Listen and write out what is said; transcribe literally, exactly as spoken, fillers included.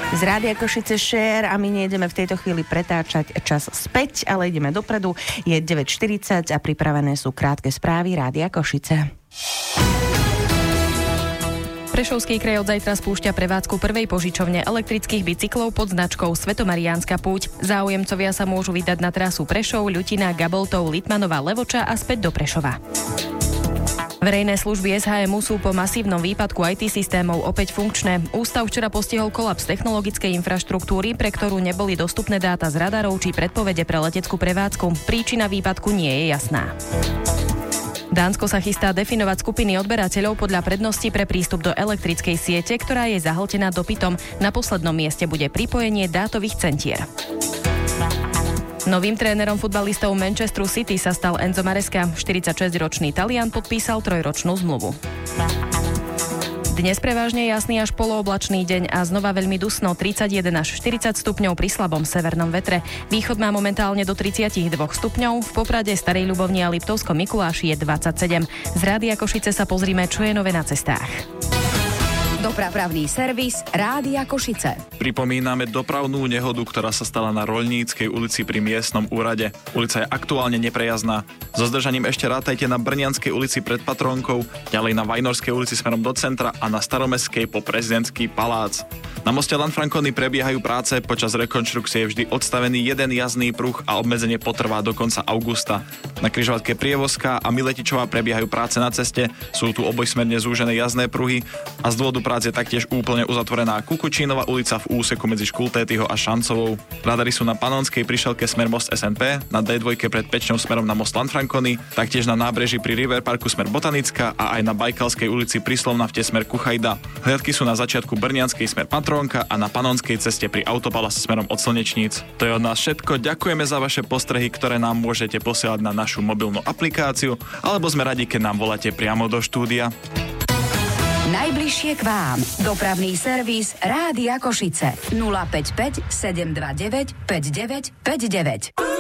Z Rádia Košice Share a my nejdeme v tejto chvíli pretáčať čas späť, ale ideme dopredu. Je deväť štyridsať a pripravené sú krátke správy Rádia Košice. Prešovský kraj od zajtra spúšťa prevádzku prvej požičovne elektrických bicyklov pod značkou Svetomariánska púť. Záujemcovia sa môžu vydať na trasu Prešov, Ľutina, Gaboltov, Litmanova, Levoča a späť do Prešova. Verejné služby es há em sú po masívnom výpadku í té systémov opäť funkčné. Ústav včera postihol kolaps technologickej infraštruktúry, pre ktorú neboli dostupné dáta z radarov či predpovede pre leteckú prevádzku. Príčina výpadku nie je jasná. Dánsko sa chystá definovať skupiny odberateľov podľa prednosti pre prístup do elektrickej siete, ktorá je zahltená dopytom. Na poslednom mieste bude pripojenie dátových centier. Novým trénerom futbalistov Manchesteru City sa stal Enzo Maresca. štyridsaťšesťročný Talian podpísal trojročnú zmluvu. Dnes prevažne jasný až polooblačný deň a znova veľmi dusno, tridsaťjeden až štyridsať stupňov pri slabom severnom vetre. Východ má momentálne do tridsaťdva stupňov, v Poprade, Starej Ľubovni a Liptovskom Mikuláši je dvadsaťsedem. Z Rádia Košice sa pozrime, čo je nové na cestách. Dopravný servis Rádia Košice. Pripomíname dopravnú nehodu, ktorá sa stala na Roľníckej ulici pri miestnom úrade. Ulica je aktuálne neprejazdná. So zdržaním ešte rátajte na Brnianskej ulici pred Patrónkou, ďalej na Vajnorskej ulici smerom do centra a na Staromestskej po Prezidentský palác. Na moste Lanfranconi prebiehajú práce, počas rekonštrukcie je vždy odstavený jeden jazdný pruh a obmedzenie potrvá do konca augusta. Na križovatke Prievozka a Miletičová prebiehajú práce na ceste, sú tu obojsmerne zúžené jazdné pruhy a z dôvodu práce je taktiež úplne uzatvorená Kukučínova ulica v úseku medzi Škultétyho a Šancovou. Radary sú na Panonskej prišelke smer most es en pé, na dé dva pred Pečňou smerom na most Lanfranconi, taktiež na nábreží pri River Parku smer Botanická a aj na Bajkalskej ulici pri Slovnafte smer Kuchajda. Hliadky sú na začiatku Brnianskej smer Patrónka a na Panonskej ceste pri Autopalase smerom od Slnečníc. To je od nás všetko. Ďakujeme za vaše postrehy, ktoré nám môžete posielať na našu mobilnú aplikáciu, alebo sme radi, keď nám voláte priamo do štúdia. Najbližšie k vám. Dopravný servis Rádia Košice. nula päť päť sedem dva deväť päť deväť päť deväť.